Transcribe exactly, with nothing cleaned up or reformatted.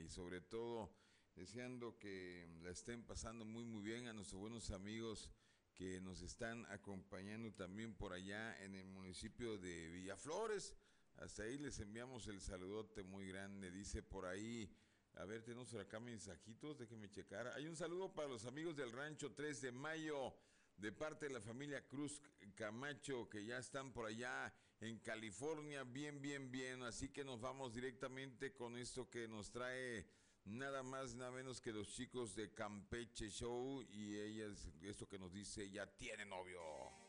y sobre todo deseando que la estén pasando muy muy bien a nuestros buenos amigos que nos están acompañando también por allá en el municipio de Villaflores. Hasta ahí les enviamos el saludote muy grande. Dice por ahí, a ver, tenemos acá mensajitos, déjenme checar. Hay un saludo para los amigos del rancho tres de mayo, de parte de la familia Cruz Camacho, que ya están por allá en California, bien, bien, bien. Así que nos vamos directamente con esto que nos trae nada más, nada menos que los chicos de Campeche Show, y ellas, esto que nos dice, ya tiene novio.